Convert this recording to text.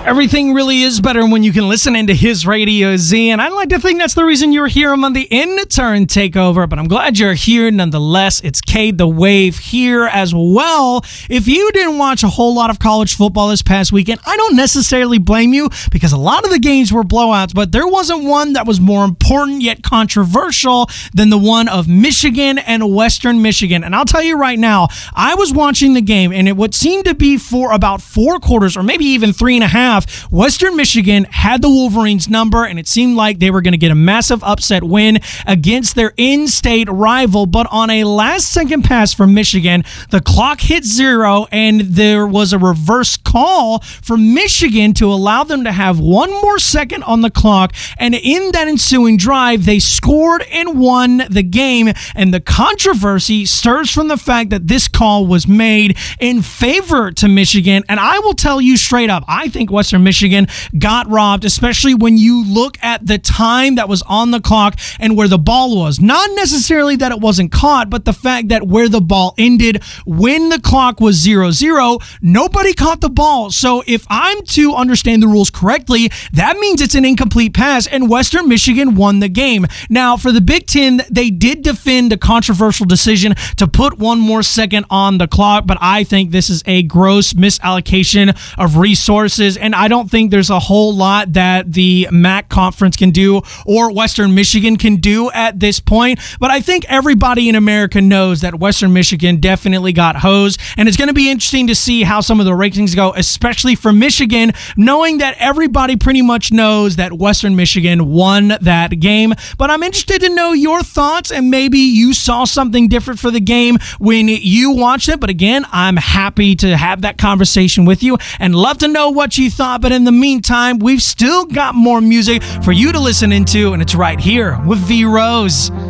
Everything really is better when you can listen into his Radio Z, and I'd like to think that's the reason you're here on the In Turn Takeover, but I'm glad you're here nonetheless. It's Cade the Wave here as well. If you didn't watch a whole lot of college football this past weekend, I don't necessarily blame you because a lot of the games were blowouts, but there wasn't one that was more important yet controversial than the one of Michigan and Western Michigan. And I'll tell you right now, I was watching the game, and it would seem to be for about 4 quarters or maybe even 3.5. Western Michigan had the Wolverines number, and it seemed like they were going to get a massive upset win against their in-state rival. But on a last-second pass from Michigan, the clock hit 0, and there was a reverse call for Michigan to allow them to have 1 more second on the clock. And in that ensuing drive, they scored and won the game. And the controversy stirs from the fact that this call was made in favor to Michigan. And I will tell you straight up, I think Western Michigan got robbed, especially when you look at the time that was on the clock and where the ball was. Not necessarily that it wasn't caught, but the fact that where the ball ended when the clock was 0-0, nobody caught the ball. So if I'm to understand the rules correctly, that means it's an incomplete pass, and Western Michigan won the game. Now, for the Big Ten, they did defend a controversial decision to put 1 more second on the clock, but I think this is a gross misallocation of resources, and I don't think there's a whole lot that the MAC conference can do or Western Michigan can do at this point. But I think everybody in America knows that Western Michigan definitely got hosed, and it's going to be interesting to see how some of the rankings go, especially for Michigan, knowing that everybody pretty much knows that Western Michigan won that game. But I'm interested to know your thoughts, and maybe you saw something different for the game when you watched it. But again, I'm happy to have that conversation with you and love to know what you thought. But in the meantime, we've still got more music for you to listen into, and it's right here with V Rose.